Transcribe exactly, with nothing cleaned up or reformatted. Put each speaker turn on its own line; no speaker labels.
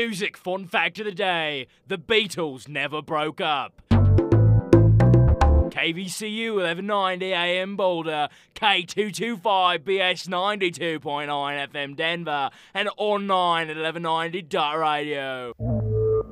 music fun fact of the day. The Beatles never broke up. K V C U eleven ninety A M Boulder, K two twenty-five B S ninety-two point nine F M Denver, and online at eleven ninety dot radio.